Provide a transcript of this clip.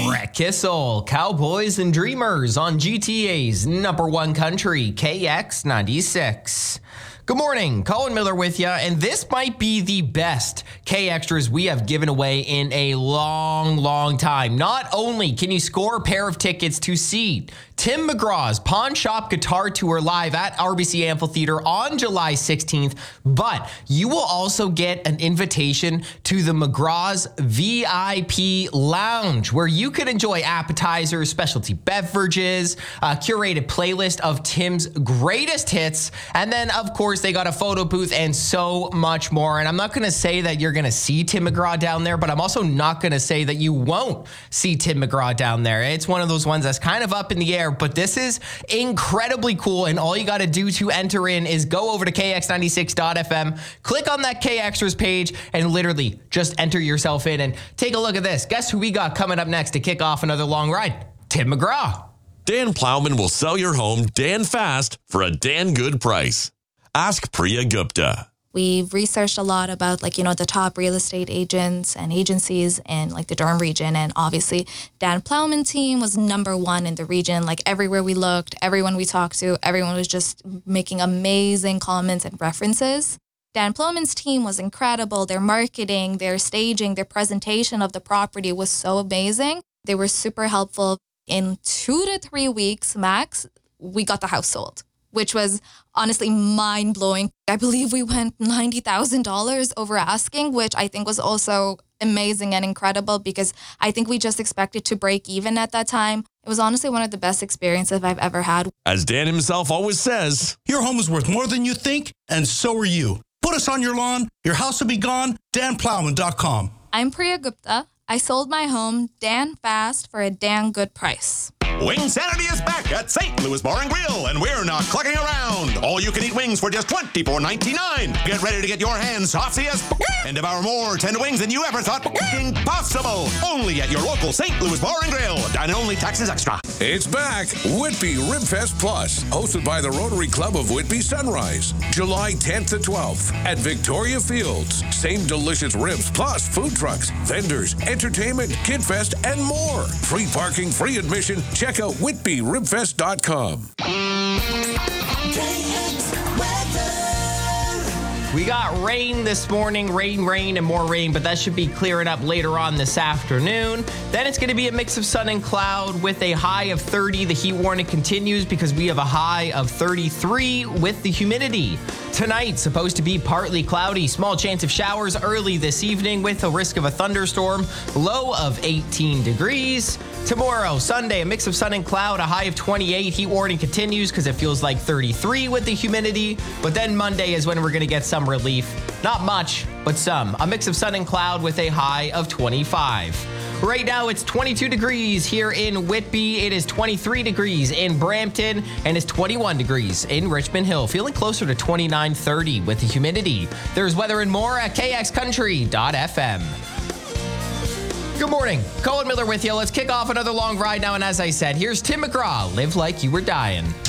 Brett Kissel, Cowboys and Dreamers on GTA's #1 country, KX96. Good morning, Colin Miller with you, and this might be the best K Extras we have given away in a long time. Not only can you score a pair of tickets to see Tim McGraw's Pawn Shop Guitar Tour live at RBC Amphitheater on July 16th, but you will also get an invitation to the McGraw's VIP Lounge, where you can enjoy appetizers, specialty beverages, a curated playlist of Tim's greatest hits, and then, of course, they got a photo booth and so much more. And I'm not going to say that you're going to see Tim McGraw down there, but I'm also not going to say that you won't see Tim McGraw down there. It's one of those ones that's kind of up in the air, but this is incredibly cool. And all you got to do to enter in is go over to kx96.fm, click on that K Extras page, and literally just enter yourself in and take a look at this. Guess who we got coming up next to kick off another long ride? Tim McGraw. Dan Plowman will sell your home Dan fast for a Dan good price. Ask Priya Gupta. We've researched a lot about the top real estate agents and agencies in the Durham region. And obviously Dan Plowman's team was #1 in the region. Everywhere we looked, everyone we talked to, everyone was just making amazing comments and references. Dan Plowman's team was incredible. Their marketing, their staging, their presentation of the property was so amazing. They were super helpful. In 2 to 3 weeks max, we got the house sold, which was honestly mind-blowing. I believe we went $90,000 over asking, which I think was also amazing and incredible because I think we just expected to break even at that time. It was honestly one of the best experiences I've ever had. As Dan himself always says, your home is worth more than you think, and so are you. Put us on your lawn. Your house will be gone. DanPlowman.com. I'm Priya Gupta. I sold my home Dan fast for a Dan good price. Wing Sanity is back at St. Louis Bar and Grill, and we're not clucking around. All you can eat wings for just $24.99. Get ready to get your hands saucy as and devour more tender wings than you ever thought possible. Only at your local St. Louis Bar and Grill. Dine only, taxes extra. It's back. Whitby Ribfest Plus, hosted by the Rotary Club of Whitby Sunrise. July 10th to 12th at Victoria Fields. Same delicious ribs plus food trucks, vendors, entertainment, kid fest, and more. Free parking, free admission. Check out WhitbyRibFest.com. We got rain this morning, rain, and more rain, but that should be clearing up later on this afternoon. Then it's going to be a mix of sun and cloud with a high of 30. The heat warning continues because we have a high of 33 with the humidity. Tonight, supposed to be partly cloudy, small chance of showers early this evening with a risk of a thunderstorm, low of 18 degrees. Tomorrow, Sunday, a mix of sun and cloud, a high of 28. Heat warning continues because it feels like 33 with the humidity. But then Monday is when we're going to get some relief. Not much, but some. A mix of sun and cloud with a high of 25. Right now, it's 22 degrees here in Whitby. It is 23 degrees in Brampton, and it's 21 degrees in Richmond Hill. Feeling closer to 29, 30 with the humidity. There's weather and more at kxcountry.fm. Good morning. Colin Miller with you. Let's kick off another long ride now. And as I said, here's Tim McGraw, Live Like You Were Dying.